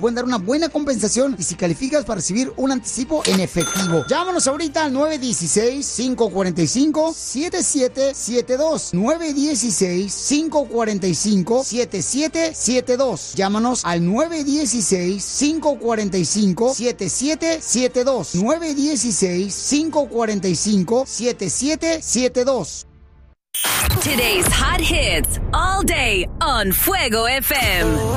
pueden dar una buena compensación y si calificas para recibir un anticipo en efectivo. Llámanos ahorita al 916-545-7772. 916-545-7772. Llámanos al 916-545-7772. 916-545-7772. Today's hot hits all day on Fuego FM.